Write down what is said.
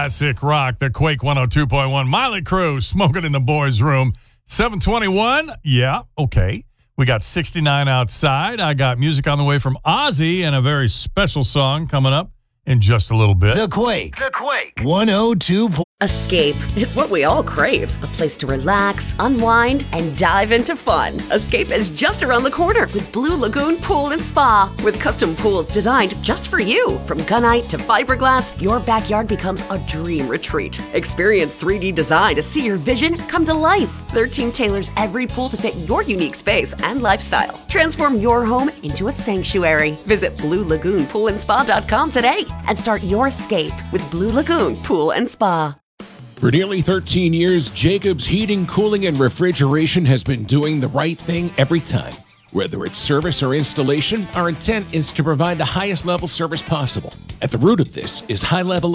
classic rock, the Quake 102.1. Miley Crew, Smoking in the Boys' Room. 721. Yeah, okay. We got 69 outside. I got music on the way from Ozzy and a very special song coming up in just a little bit. The Quake. 102. Escape. It's what we all crave. A place to relax, unwind, and dive into fun. Escape is just around the corner with Blue Lagoon Pool and Spa. With custom pools designed just for you. From gunite to fiberglass, your backyard becomes a dream retreat. Experience 3D design to see your vision come to life. Their team tailors every pool to fit your unique space and lifestyle. Transform your home into a sanctuary. Visit BlueLagoonPoolandSpa.com today and start your escape with Blue Lagoon Pool and Spa. For nearly 13 years, Jacobs Heating, Cooling, and Refrigeration has been doing the right thing every time. Whether it's service or installation, our intent is to provide the highest level service possible. At the root of this is high-level